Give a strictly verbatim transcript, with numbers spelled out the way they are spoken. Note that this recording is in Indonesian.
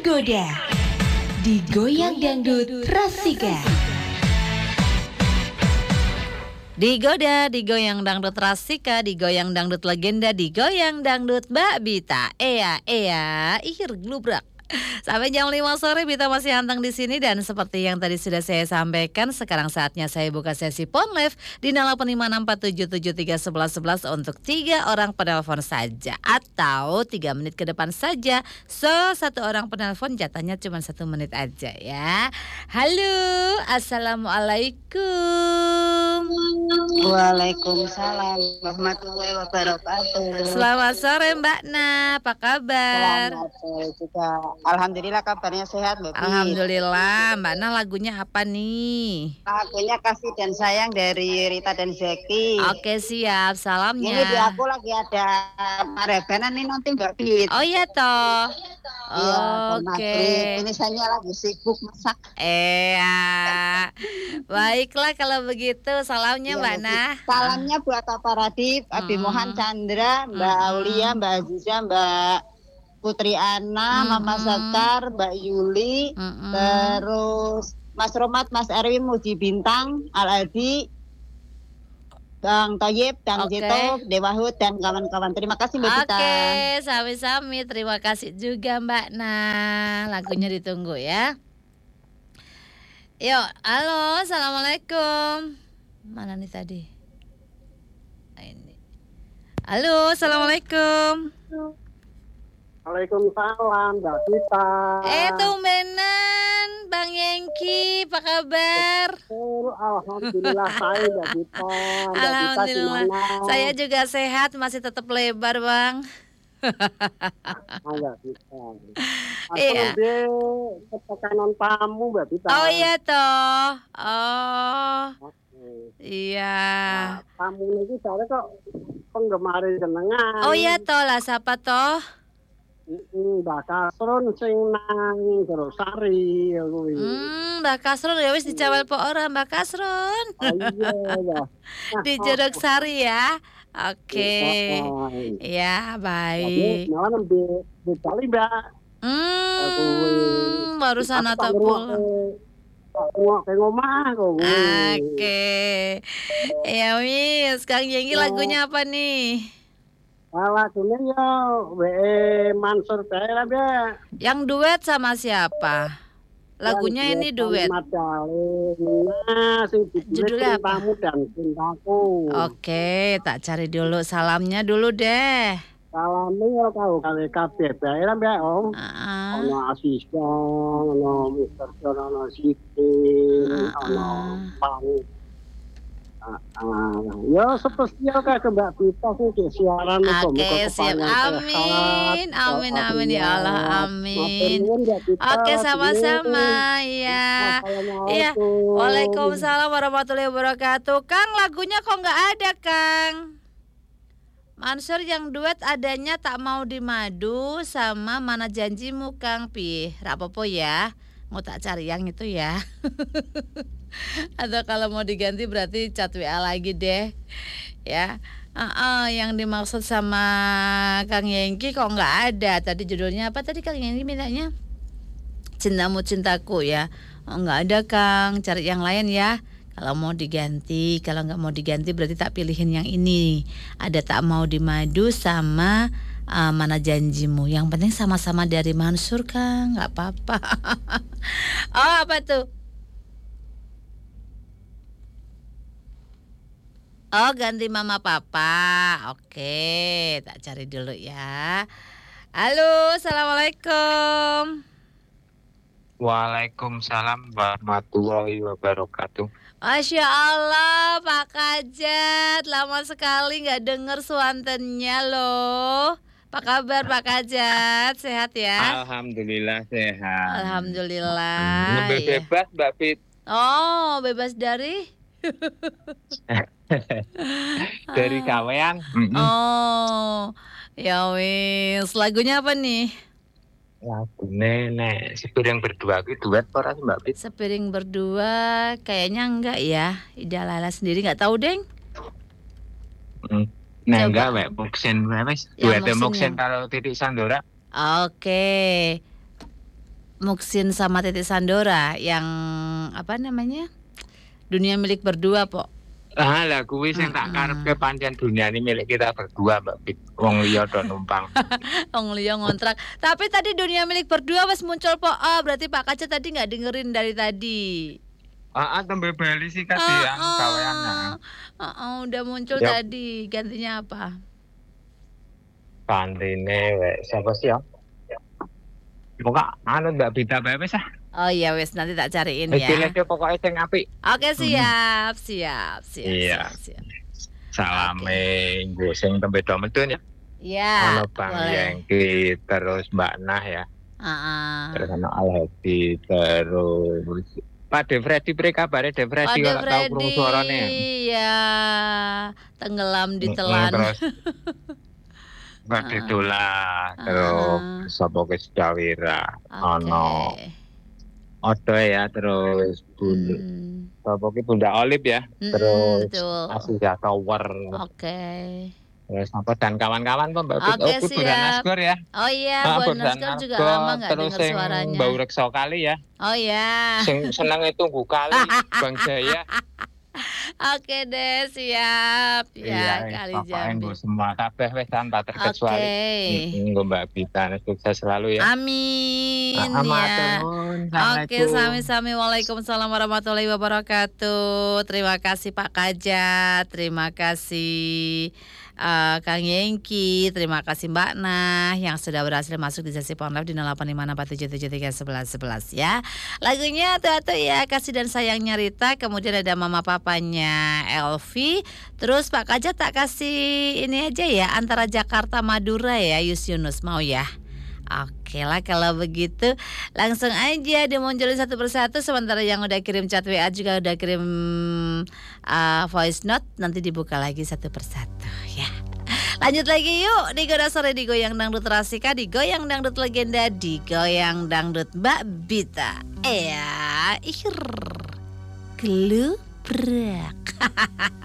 Digoda, digoyang dangdut Rasika. Digoda, digoyang dangdut Rasika, digoyang dangdut legenda, digoyang dangdut Mbak Bita. Ea, ea, ihir glubrak. Sampai jam lima sore Bita masih anteng di sini, dan seperti yang tadi sudah saya sampaikan, sekarang saatnya saya buka sesi phone live di nol delapan lima enam empat tujuh tujuh tiga satu satu satu satu untuk tiga orang penelpon saja atau tiga menit ke depan saja. So, satu orang penelpon jatahnya cuma satu menit aja ya. Halo, assalamualaikum. Waalaikumsalam warahmatullahi wabarakatuh. Selamat sore Mbak Na, apa kabar? Selamat sore juga. Alhamdulillah kabarnya sehat, Mbak. Alhamdulillah. Mbak Na, lagunya apa nih? Lagunya Kasih dan Sayang dari Rita dan Zeki. Oke, siap. Salamnya. Ini di aku lagi ada marebanan nih nanti Mbak Bit. Oh iya toh. Iya, Oke. Ini saya lagi sibuk masak. Eh, ya. Baiklah kalau begitu, salamnya Iya, Mbak Mbak Na. Bit. Salamnya buat Papa Radif, Abi Hmm. Mohan Chandra, Mbak Hmm. Aulia, Mbak Aziza, Mbak Putri Ana, Hmm. Mama Sekar, Mbak Yuli, Mm-mm. terus Mas Romat, Mas Erwin, Muji Bintang, Al Adi, Bang Toyib, Bang Oke. Jito, Dewa Hud, dan kawan-kawan. Terima kasih Mbak Dita. Oke, sami-sami. Terima kasih juga Mbak Na. Lagunya ditunggu ya. Yuk, halo, assalamualaikum. Mana nih tadi? Nah, ini. Halo, assalamualaikum. Waalaikumsalam, Mbak Dita. Eh, tumbenan, Bang Yengki, apa kabar? Oh, alhamdulillah saya Mbak Dita. Mbak Dita Alhamdulillah, gimana? saya juga sehat, masih tetap lebar Bang. Ah, Mbak Dita. Aku Iya. lebih ketekanan tamu Mbak Dita. Oh iya toh, oh Oke. iya. Nah, tamu ini saya kok penggemar jenengan. Oh iya toh lah, siapa toh? Mm, Mbak Kasron sing nang Grosari ya kuwi. Hmm, Mbak Kasron ya wis dicawel po ora Mbak Kasron. Oh iya ya. Di Jodok Sari ya. Oke. Oke. Ya, Jadi baik. malah nembe di Bali Mbak. Hmm, barusan atau pulang. Aku ke ngomah kok. Oke. Ya wis, Kang Yengki lagunya apa nih? Lagunya ya W Mansur bae lah, Mbak. Yang duet sama siapa? Lagunya ini duet. Nah, sing Judulnya apa? Cintamu dan Cintaku. Oke, tak cari dulu salamnya dulu deh. Salame ya karo kali kabeh bae lah, Mbak. Om. Ah, Ono asisten, ono Mister John, ono Siti, ono Pang. Ah, ah. Ya spesial kayak ke Mbak Bita sih di siaran itu. Oke, siap. Amin, amin, amin ya Allah, amin. Oke, sama-sama. Iya. Iya. Waalaikumsalam warahmatullahi wabarakatuh. Kang, lagunya kok nggak ada, Kang? Mansur yang duet adanya Tak Mau di Madu sama Mana Janjimu, Kang. Pih, rapopo ya. Mau tak cari yang itu ya. Atau kalau mau diganti berarti chat W A lagi deh. Ya. Uh, uh, yang dimaksud sama Kang Yengki kok nggak ada. Tadi judulnya apa tadi Kang Yengki mintanya? Cintamu Cintaku ya. Oh, nggak ada Kang. Cari yang lain ya. Kalau mau diganti, kalau nggak mau diganti berarti tak pilihin yang ini. Ada Tak Mau di Madu sama uh, Mana Janjimu. Yang penting sama-sama dari Mansur Kang, nggak apa-apa. Oh apa tuh? Oh ganti mama papa. Oke, tak cari dulu ya. Halo, assalamualaikum. Waalaikumsalam warahmatullahi wabarakatuh. Masya Allah Pak Kajat, lama sekali nggak dengar suantennya loh. Apa kabar Pak Kajat? Sehat ya? Alhamdulillah sehat. Alhamdulillah. Lebih Iya. bebas Mbak Fit Oh, bebas dari? dari kawean. Mm-mm. Oh, ya wis. Lagunya apa nih? Lagu nenek sepiring berdua itu duet apa sih Mbak Fit? Sepiring berdua, kayaknya enggak ya. Ida Lala sendiri nggak tahu deng. Mm. Nah Coba. enggak Mbak Muksin wis Ya, duet Muksin Muksin yang- karo Titik Sandora. Oke. Muksin sama Titi Sandora yang apa namanya? Dunia Milik Berdua, Pok. Ah, lah kuwi sing tak karepke pancen dunia ini milik kita berdua, Mbak Pit. Wong liya do numpang. Wong liya ngontrak. Tapi tadi Dunia Milik Berdua wis muncul, Pok. Oh, berarti Pak Kaca tadi nggak dengerin dari tadi. Ah, ah tembe bali sih kasih Oh, yang oh. gaweannya. Oh, oh, udah muncul Yap. tadi. Gantinya apa? Pantine wek siapa sih ya? Pokok anu Mbak Bita bae wis ah. Oh iya wes nanti tak cariin Wis ya. pilih pokoke sing apik. Oke siap, siap, siap, Iya. siap, siap. Salame nggo sing tembe do medun ya. Iya. Ono Bang boleh. Yengki terus Mbak Nah ya. Heeh. Terus ono Al Hadi terus Pak De Freddy pre kabare De Freddy Ode ora tau krungu Freddy, suarane. ya tenggelam di Mm, telan. Terus Mbak Ah. Didola Ah. terus sapa ke Dawira. Ono Oke. Odo ya terus Bun Hmm. sapa ki Bunda Olip ya. Mm-mm, Terus betul. Asia Tower. Oke. Terus apa dan kawan-kawan Pak Mbak Pit. Oke, Oh, Bu Dan siap. Asgor ya. Oh iya, Ah, Bu Bu Dan Naskor juga Asgor, lama nggak terus dengar sing suaranya. Mbak Reksa kali ya. Oh ya. Sing seneng itu tunggu kali Bang Jaya. Oke deh, siap. Ya, kali pokoknya Jambi. nggo semua kabeh wis tanpa Oke. terkecuali. Nggo Mbak Bita sukses selalu ya. Amin Ah, matur ya. nuwun. Oke, Assalamualaikum. sami-sami. Waalaikumsalam warahmatullahi wabarakatuh. Terima kasih Pak Kaja, terima kasih eh, Kang Yengki, terima kasih Mbak Nah yang sudah berhasil masuk di sesi phone live di nol delapan lima enam empat tujuh tujuh tiga satu satu satu ya. Lagunya tuh-tuh ya, Kasih dan Sayangnya Rita, kemudian ada Mama Papanya Elvi. Terus Pak Kaja tak kasih ini aja ya, antara Jakarta Madura ya, Yus Yunus mau ya. Oke lah kalau begitu langsung aja dimunculin satu persatu. Sementara yang udah kirim chat W A juga udah kirim uh, voice note, nanti dibuka lagi satu persatu ya. Lanjut lagi yuk di Goda Sore, di Goyang Dangdut Rasika, di Goyang Dangdut Legenda, di Goyang Dangdut Mbak Bita. Ya, ir, gelubrak.